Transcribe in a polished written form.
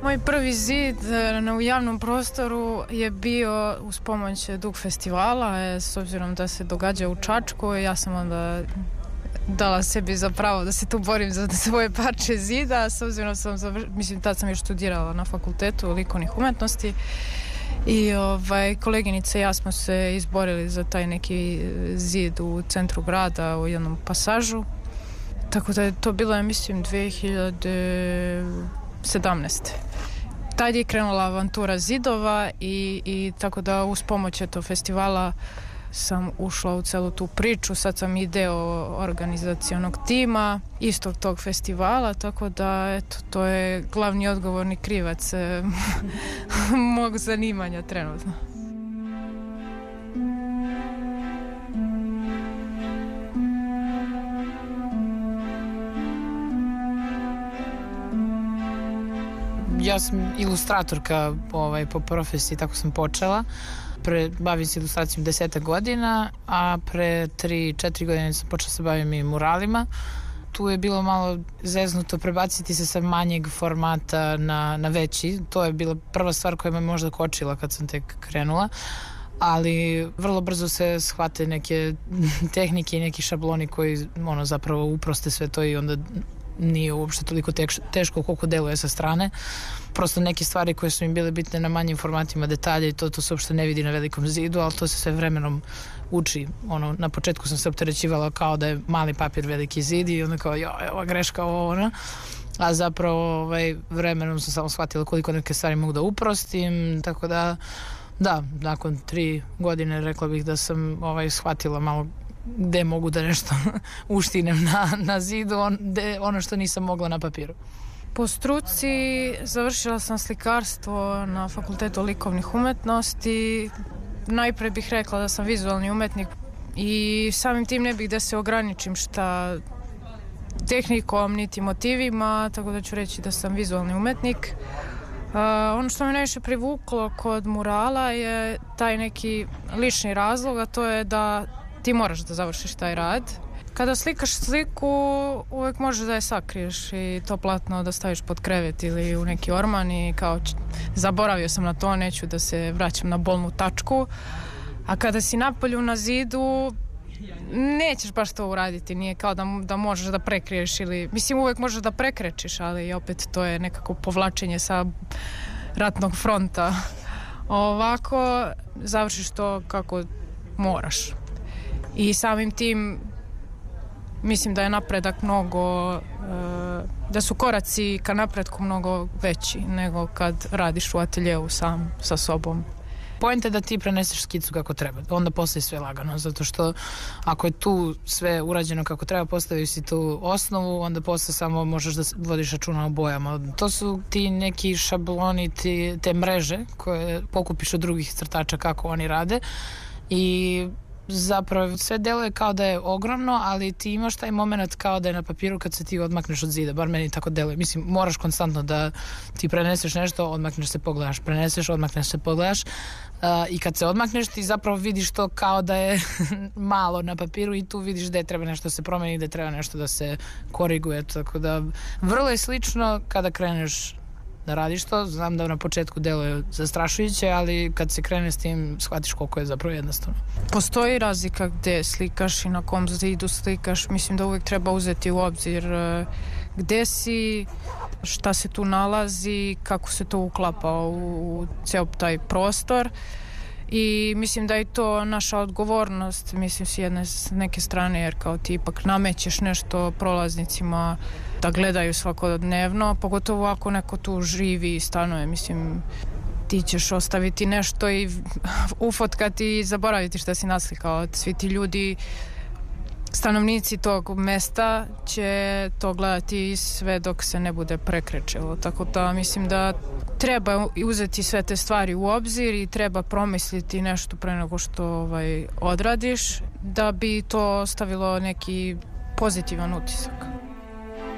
Moj prvi zid u javnom prostoru je bio uz pomoć Dug festivala, s obzirom da se događa u Čačku. Ja sam onda dala sebi za pravo da se tu borim za svoje parče zida, s obzirom tad sam još studirala na fakultetu likovnih umetnosti i koleginice i ja smo se izborili za taj neki zid u centru grada u jednom pasažu, tako da je to bilo, ja mislim, 2017. Tad je krenula avantura zidova i tako da uz pomoć festivala sam ušla u celu tu priču. Sad sam i deo organizacionog tima istog tog festivala, tako da to je glavni odgovorni krivac mog zanimanja trenutno. Ja sam ilustratorka po profesiji, tako sam počela. Bavim se ilustracijom 10 godina, a pre 3-4 godine sam počela se bavim i muralima. Tu je bilo malo zeznuto prebaciti se sa manjeg formata na veći. To je bila prva stvar koja me možda kočila kad sam tek krenula, ali vrlo brzo se shvate neke tehnike i neki šabloni koji zapravo uproste sve to i onda nije uopšte toliko teško koliko deluje sa strane. Prosto neke stvari koje su im bile bitne na manjim formatima, detalje i to se uopšte ne vidi na velikom zidu, ali to se sve vremenom uči. Na početku sam se opterećivala kao da je mali papir veliki zid i onda kao ova greška, a zapravo vremenom sam samo shvatila koliko neke stvari mogu da uprostim, tako da nakon 3 godine rekla bih da sam shvatila malo gde mogu da nešto uštinem na zidu, ono što nisam mogla na papiru. Po struci završila sam slikarstvo na Fakultetu likovnih umetnosti. Najpre bih rekla da sam vizualni umetnik i samim tim ne bih da se ograničim šta tehnikom niti motivima, tako da ću reći da sam vizualni umetnik. Ono što me najviše privuklo kod murala je taj neki lični razlog, a to je da ti moraš da završiš taj rad. Kada slikaš sliku, uvek možeš da je sakriješ i to platno da staviš pod krevet ili u neki orman i kao zaboravio sam na to, neću da se vraćam na bolnu tačku. A kada si napolju na zidu, nećeš baš to uraditi, nije kao da možeš da prekriješ ili, mislim, uvek možeš da prekrečiš, ali opet to je nekako povlačenje sa ratnog fronta. Ovako završiš to kako moraš. I samim tim mislim da je napredak da su koraci ka napretku mnogo veći nego kad radiš u ateljeu sam sa sobom. Poenta je da ti preneseš skicu kako treba, onda postaje sve lagano, zato što ako je tu sve urađeno kako treba, postaviš si tu osnovu, onda posle samo možeš da vodiš računa o bojama. To su ti neki šabloni, te mreže koje pokupiš od drugih crtača kako oni rade i zapravo sve deluje kao da je ogromno, ali ti imaš taj moment kao da je na papiru kad se ti odmakneš od zida, bar meni tako deluje. Mislim, moraš konstantno da ti preneseš nešto, odmakneš se, pogledaš, preneseš, odmakneš se, pogledaš i kad se odmakneš ti zapravo vidiš to kao da je malo na papiru i tu vidiš da je treba nešto da se promeni, da treba nešto da se koriguje, tako da vrlo je slično kada kreneš da radiš to. Znam da na početku deluje zastrašujuće, ali kad se krene s tim shvatiš koliko je zapravo jednostavno. Postoji razlika gde slikaš i na kom zidu slikaš. Mislim da uvek treba uzeti u obzir gde si, šta se tu nalazi, kako se to uklapa u ceo taj prostor. I mislim da je to naša odgovornost, mislim, s neke strane, jer kao ti ipak namećeš nešto prolaznicima da gledaju svakodnevno, pogotovo ako neko tu živi i stanuje, mislim, ti ćeš ostaviti nešto i ufotkati i zaboraviti šta si naslikao. Svi ti ljudi, stanovnici tog mesta će to gledati sve dok se ne bude prekrečilo, tako da mislim da treba uzeti sve te stvari u obzir i treba promisliti nešto pre nego što odradiš da bi to ostavilo neki pozitivan utisak.